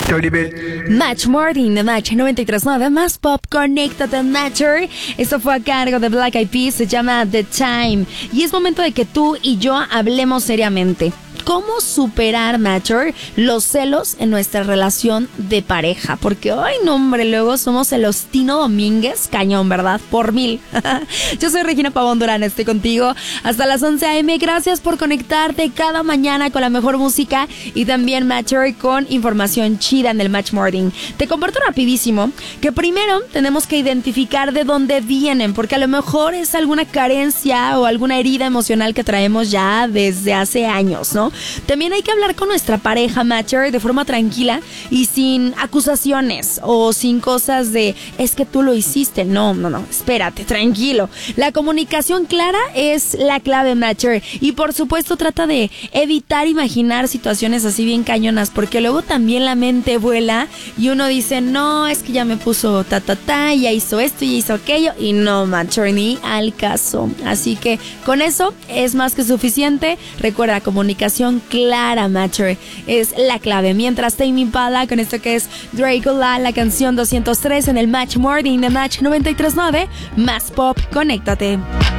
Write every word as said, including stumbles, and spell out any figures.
Match Morning de Match noventa y tres punto nueve, más pop, conéctate, Matcher. Esto fue a cargo de Black Eyed Peas, se llama The Time. Y es momento de que tú y yo hablemos seriamente. ¿Cómo superar, Matcher, los celos en nuestra relación de pareja? Porque, ay, no, hombre, luego somos el Ostino Domínguez, cañón, ¿verdad? Por mil. Yo soy Regina Pavón Durán, estoy contigo hasta las once a eme. Gracias por conectarte cada mañana con la mejor música y también, Matcher, con información chida en el Match Morning. Te comparto rapidísimo que primero tenemos que identificar de dónde vienen, porque a lo mejor es alguna carencia o alguna herida emocional que traemos ya desde hace años, ¿no? También hay que hablar con nuestra pareja, Matcher, de forma tranquila y sin acusaciones o sin cosas de es que tú lo hiciste. No, no, no, espérate, tranquilo. La comunicación clara es la clave, Matcher, y por supuesto trata de evitar imaginar situaciones así bien cañonas, porque luego también la mente vuela y uno dice, no, es que ya me puso ta ta ta, ya hizo esto y hizo aquello, y no, Matcher, ni al caso. Así que con eso es más que suficiente. Recuerda, comunicación clara, Matcher, es la clave. Mientras Tame Impala con esto que es Dracola, la canción doscientos tres en el Match Morning de Match noventa y tres punto nueve, más pop, conéctate.